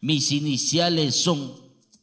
Mis iniciales son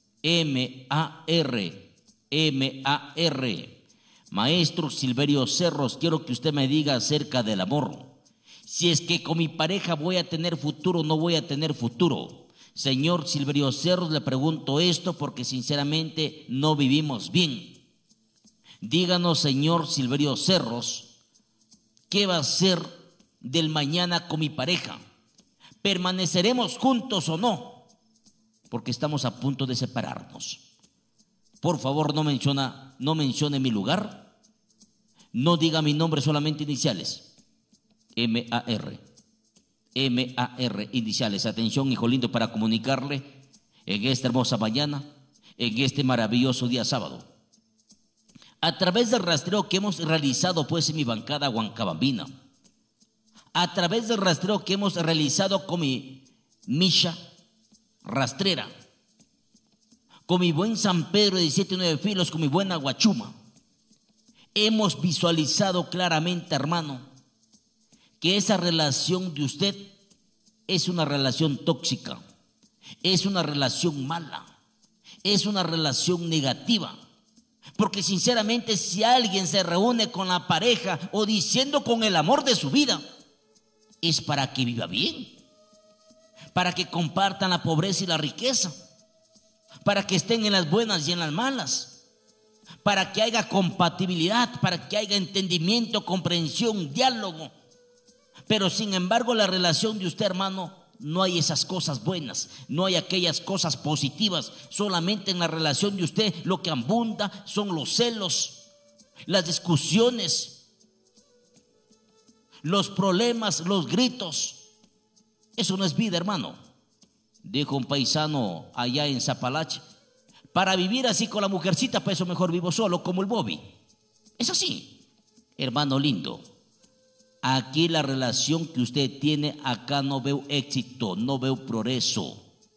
M.A.R. M.A.R. Maestro Silverio Cerros, quiero que usted me diga acerca del amor. Si es que con mi pareja voy a tener futuro o no voy a tener futuro. Señor Silverio Cerros, le pregunto esto porque sinceramente no vivimos bien. Díganos, señor Silverio Cerros, ¿qué va a ser del mañana con mi pareja? ¿Permaneceremos juntos o no? Porque estamos a punto de separarnos. Por favor, no mencione mi lugar. No diga mi nombre, solamente iniciales. M.A.R. M.A.R. iniciales. Atención, hijo lindo, para comunicarle en esta hermosa mañana, en este maravilloso día sábado. A través del rastreo que hemos realizado pues en mi bancada huancabambina, a través del rastreo que hemos realizado con mi Misha rastrera, con mi buen San Pedro de 17 filos, con mi buena Guachuma, hemos visualizado claramente, hermano, que esa relación de usted es una relación tóxica, es una relación mala, es una relación negativa. Porque sinceramente, si alguien se reúne con la pareja o diciendo con el amor de su vida, es para que viva bien, para que compartan la pobreza y la riqueza, para que estén en las buenas y en las malas, para que haya compatibilidad, para que haya entendimiento, comprensión, diálogo. Pero sin embargo, la relación de usted, hermano, no hay esas cosas buenas, no hay aquellas cosas positivas. Solamente en la relación de usted lo que abunda son los celos, las discusiones, los problemas, los gritos. Eso no es vida, hermano. Dijo un paisano allá en Zapalache: para vivir así con la mujercita, pues eso mejor vivo solo, como el Bobby. Es así, hermano lindo. Aquí la relación que usted tiene, acá no veo éxito, no veo progreso.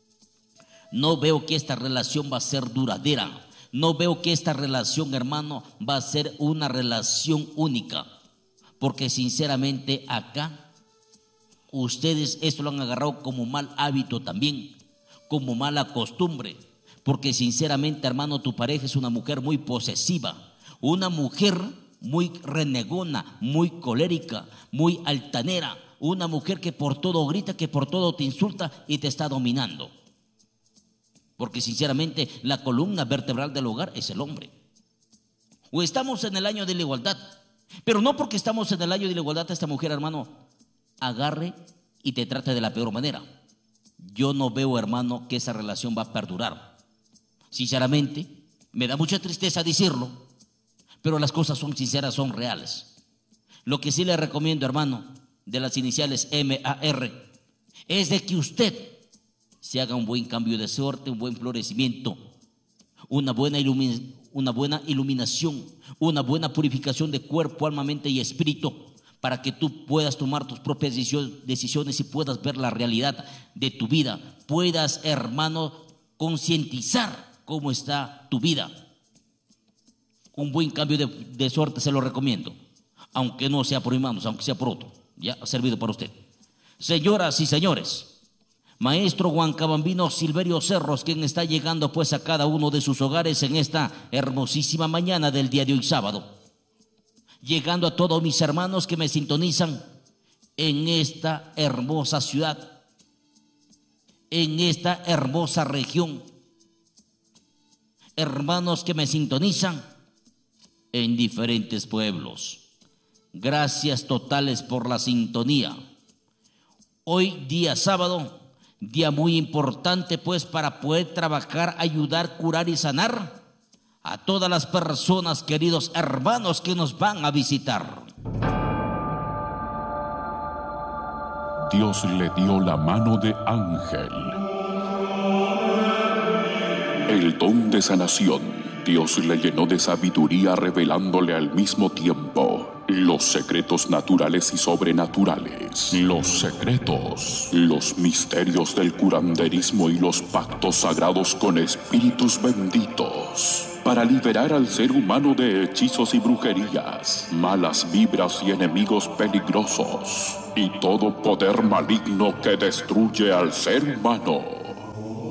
No veo que esta relación va a ser duradera. No veo que esta relación, hermano, va a ser una relación única. Porque sinceramente acá, ustedes esto lo han agarrado como mal hábito también, como mala costumbre. Porque sinceramente, hermano, tu pareja es una mujer muy posesiva, una mujer muy renegona, muy colérica, muy altanera, una mujer que por todo grita, que por todo te insulta y te está dominando. Porque sinceramente la columna vertebral del hogar es el hombre. O estamos en el año de la igualdad, pero no porque estamos en el año de la igualdad esta mujer, hermano, agarre y te trate de la peor manera. Yo no veo, hermano, que esa relación va a perdurar. Sinceramente, me da mucha tristeza decirlo, pero las cosas son sinceras, son reales. Lo que sí le recomiendo, hermano, de las iniciales M.A.R., es de que usted se haga un buen cambio de suerte, un buen florecimiento, una buena iluminación, una buena purificación de cuerpo, alma, mente y espíritu, para que tú puedas tomar tus propias decisiones y puedas ver la realidad de tu vida. Puedas, hermano, concientizar cómo está tu vida. Un buen cambio de suerte se lo recomiendo, aunque no sea por mis manos, aunque sea por otro. Ya ha servido para usted. Señoras y señores, maestro huancabambino Silverio Cerros, quien está llegando pues a cada uno de sus hogares en esta hermosísima mañana del día de hoy sábado, llegando a todos mis hermanos que me sintonizan en esta hermosa ciudad, en esta hermosa región, hermanos que me sintonizan en diferentes pueblos. Gracias totales por la sintonía. Hoy día sábado, día muy importante pues para poder trabajar, ayudar, curar y sanar a todas las personas, queridos hermanos, que nos van a visitar. Dios le dio la mano de ángel, el don de sanación. Dios le llenó de sabiduría, revelándole al mismo tiempo los secretos naturales y sobrenaturales, los secretos, los misterios del curanderismo y los pactos sagrados con espíritus benditos, para liberar al ser humano de hechizos y brujerías, malas vibras y enemigos peligrosos, y todo poder maligno que destruye al ser humano.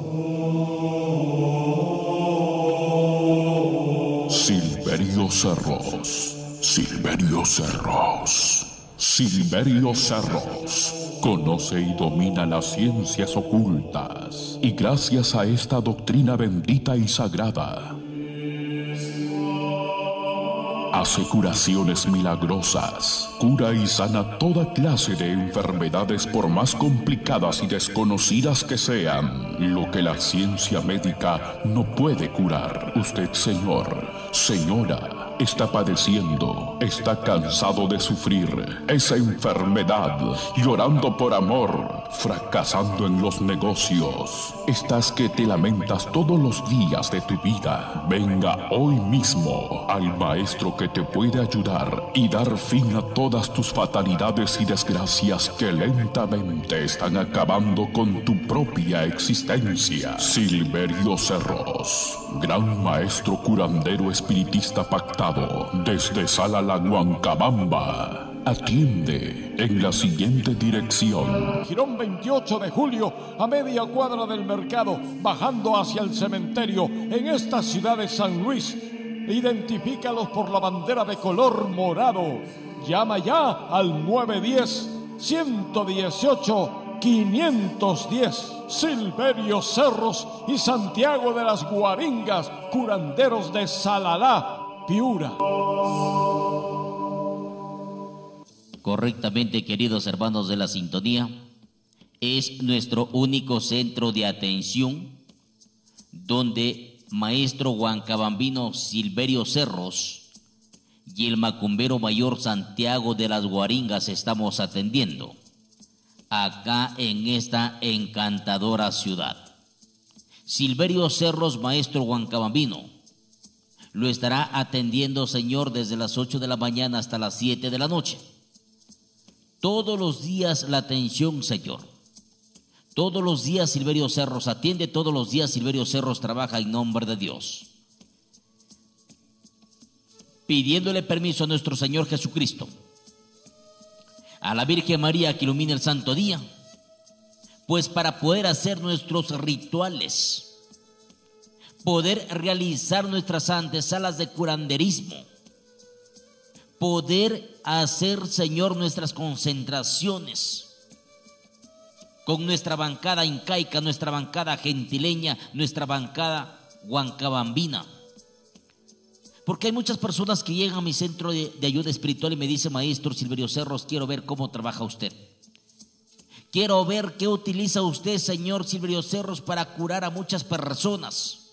Silverio Cerros, Silverio Cerros, Silverio Cerros. Conoce y domina las ciencias ocultas, y gracias a esta doctrina bendita y sagrada, hace curaciones milagrosas, cura y sana toda clase de enfermedades por más complicadas y desconocidas que sean, lo que la ciencia médica no puede curar. Usted, señor, señora, está padeciendo, está cansado de sufrir esa enfermedad, llorando por amor, fracasando en los negocios. Estás que te lamentas todos los días de tu vida. Venga hoy mismo al maestro que te puede ayudar y dar fin a todas tus fatalidades y desgracias que lentamente están acabando con tu propia existencia. Silverio Cerros, gran maestro curandero espiritista pactado desde Salala, Huancabamba. Atiende en la siguiente dirección: Jirón 28 de julio, a media cuadra del mercado, bajando hacia el cementerio, en esta ciudad de San Luis. Identifícalos por la bandera de color morado. Llama ya al 910-118-510. Silverio Cerros y Santiago de las Guaringas, curanderos de Salalá, Piura. Correctamente, queridos hermanos de la sintonía, es nuestro único centro de atención donde maestro huancabambino Silverio Cerros y el macumbero mayor Santiago de las Guaringas estamos atendiendo acá en esta encantadora ciudad. Silverio Cerros, maestro huancabambino, lo estará atendiendo, señor, desde las 8 de la mañana hasta las 7 de la noche. Todos los días la atención, señor. Todos los días Silverio Cerros atiende, todos los días Silverio Cerros trabaja en nombre de Dios, pidiéndole permiso a nuestro Señor Jesucristo, a la Virgen María que ilumine el santo día, pues para poder hacer nuestros rituales, poder realizar nuestras antesalas de curanderismo, poder hacer, Señor, nuestras concentraciones con nuestra bancada incaica, nuestra bancada gentileña, nuestra bancada huancabambina. Porque hay muchas personas que llegan a mi centro de ayuda espiritual y me dicen: maestro Silverio Cerros, quiero ver cómo trabaja usted. Quiero ver qué utiliza usted, señor Silverio Cerros, para curar a muchas personas.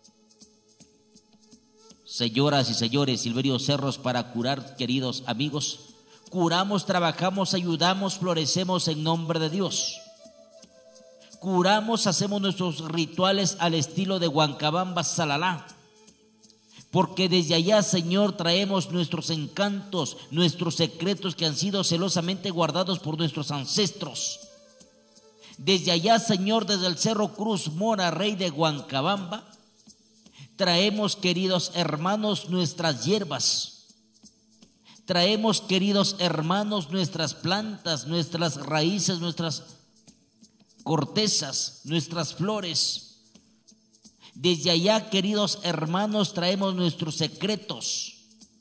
Señoras y señores, Silverio Cerros para curar, queridos amigos, curamos, trabajamos, ayudamos, florecemos en nombre de Dios. Curamos, hacemos nuestros rituales al estilo de Huancabamba, Salalá, porque desde allá, Señor, traemos nuestros encantos, nuestros secretos que han sido celosamente guardados por nuestros ancestros. Desde allá, Señor, desde el Cerro Cruz Mora, rey de Huancabamba, traemos, queridos hermanos, nuestras hierbas. Traemos, queridos hermanos, nuestras plantas, nuestras raíces, nuestras cortezas, nuestras flores. Desde allá, queridos hermanos, traemos nuestros secretos,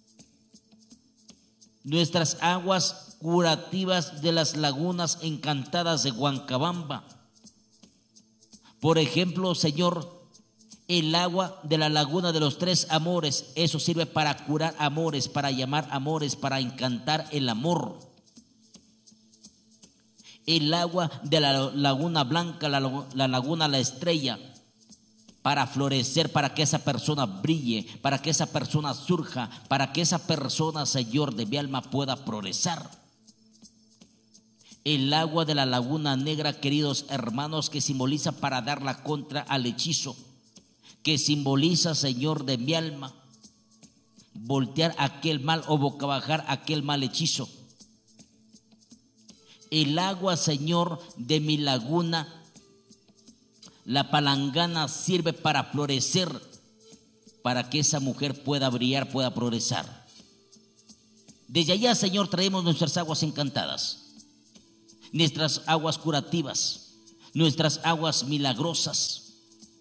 nuestras aguas curativas de las lagunas encantadas de Huancabamba. Por ejemplo, Señor, el agua de la laguna de los tres amores, eso sirve para curar amores, para llamar amores, para encantar el amor. El agua de la laguna blanca, la laguna La Estrella, para florecer, para que esa persona brille, para que esa persona surja, para que esa persona, Señor, de mi alma pueda progresar. El agua de la laguna negra, queridos hermanos, que simboliza para dar la contra al hechizo, que simboliza, Señor, de mi alma, voltear aquel mal o bocabajar aquel mal hechizo. El agua, Señor, de mi laguna, la palangana, sirve para florecer, para que esa mujer pueda brillar, pueda progresar. Desde allá, Señor, traemos nuestras aguas encantadas, nuestras aguas curativas, nuestras aguas milagrosas.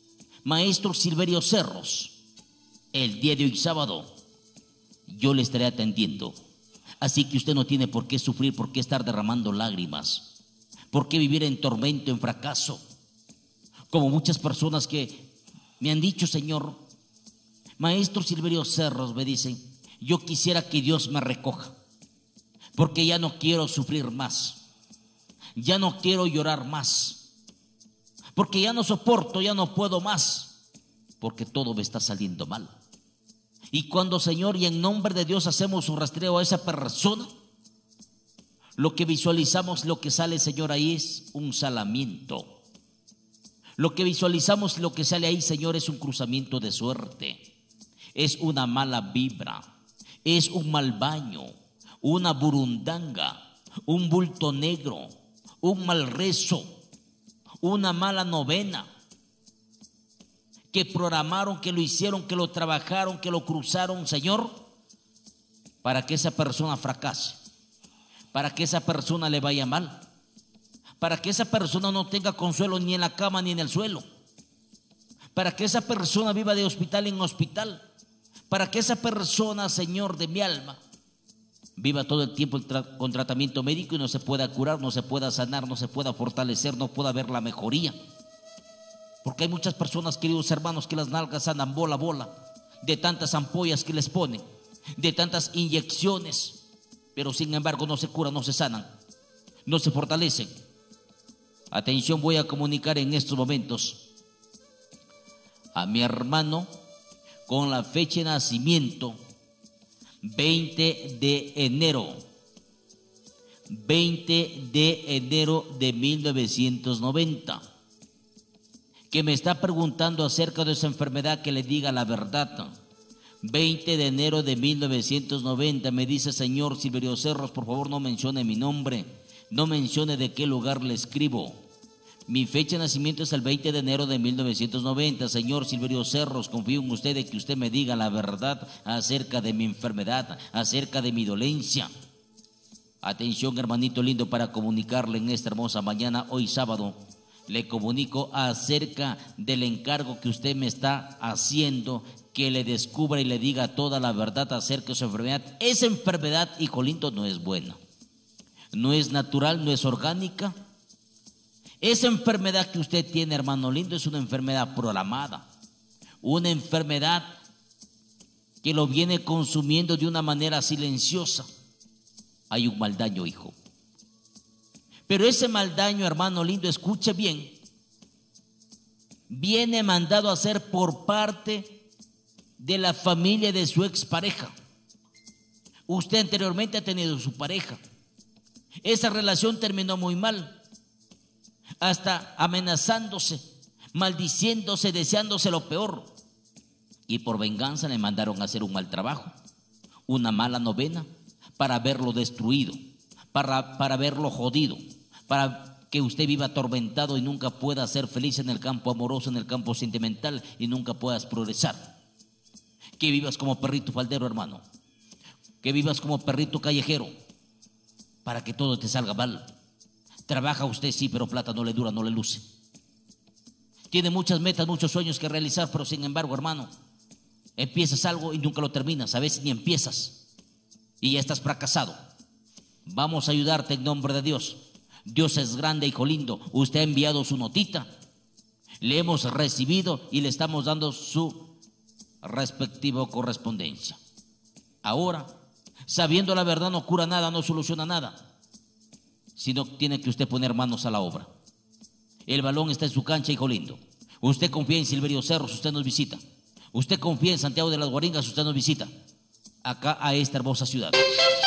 Maestro Silverio Cerros, el día de hoy sábado yo le estaré atendiendo. Así que usted no tiene por qué sufrir, por qué estar derramando lágrimas, por qué vivir en tormento, en fracaso. Como muchas personas que me han dicho: Señor, Maestro Silverio Cerros, me dicen, yo quisiera que Dios me recoja, porque ya no quiero sufrir más, ya no quiero llorar más, porque ya no soporto, ya no puedo más, porque todo me está saliendo mal. Y cuando, Señor, y en nombre de Dios hacemos un rastreo a esa persona, lo que visualizamos, lo que sale, Señor, ahí es un salamiento. Lo que visualizamos, lo que sale ahí, Señor, es un cruzamiento de suerte, es una mala vibra, es un mal baño, una burundanga, un bulto negro, un mal rezo, una mala novena, que programaron, que lo hicieron, que lo trabajaron, que lo cruzaron, Señor, para que esa persona fracase, para que esa persona le vaya mal, para que esa persona no tenga consuelo ni en la cama ni en el suelo, para que esa persona viva de hospital en hospital, para que esa persona, Señor, de mi alma, viva todo el tiempo con tratamiento médico y no se pueda curar, no se pueda sanar, no se pueda fortalecer, no pueda ver la mejoría. Porque hay muchas personas, queridos hermanos, que las nalgas andan bola, de tantas ampollas que les ponen, de tantas inyecciones, pero sin embargo no se curan, no se sanan, no se fortalecen. Atención, voy a comunicar en estos momentos a mi hermano con la fecha de nacimiento 20 de enero de 1990, que me está preguntando acerca de esa enfermedad, que le diga la verdad. 20 de enero de 1990, me dice: Señor Silverio Cerros, por favor no mencione mi nombre, no mencione de qué lugar le escribo. Mi fecha de nacimiento es el 20 de enero de 1990. Señor Silverio Cerros, confío en usted de que usted me diga la verdad acerca de mi enfermedad, acerca de mi dolencia. Atención, hermanito lindo, para comunicarle en esta hermosa mañana, hoy sábado, le comunico acerca del encargo que usted me está haciendo, que le descubra y le diga toda la verdad acerca de su enfermedad. Esa enfermedad, hijo lindo, no es buena, no es natural, no es orgánica. Esa enfermedad que usted tiene, hermano lindo, es una enfermedad programada, una enfermedad que lo viene consumiendo de una manera silenciosa. Hay un mal daño, hijo. Pero ese mal daño, hermano lindo, escuche bien, viene mandado a ser por parte de la familia de su expareja. Usted anteriormente ha tenido su pareja, esa relación terminó muy mal, hasta amenazándose, maldiciéndose, deseándose lo peor, y por venganza le mandaron a hacer un mal trabajo, una mala novena, para verlo destruido, para verlo jodido, para que usted viva atormentado y nunca pueda ser feliz en el campo amoroso, en el campo sentimental, y nunca puedas progresar. Que vivas como perrito faldero, hermano, que vivas como perrito callejero, para que todo te salga mal. Trabaja usted, sí, pero plata no le dura, no le luce. Tiene muchas metas, muchos sueños que realizar, pero sin embargo, hermano, empiezas algo y nunca lo terminas, a veces ni empiezas y ya estás fracasado. Vamos a ayudarte en nombre de Dios. Dios es grande, hijo lindo. Usted ha enviado su notita, le hemos recibido y le estamos dando su respectiva correspondencia. Ahora, sabiendo la verdad, no cura nada, no soluciona nada, sino tiene que usted poner manos a la obra. El balón está en su cancha, hijo lindo. Usted confía en Silverio Cerros, usted nos visita. Usted confía en Santiago de las Guaringas, usted nos visita acá a esta hermosa ciudad.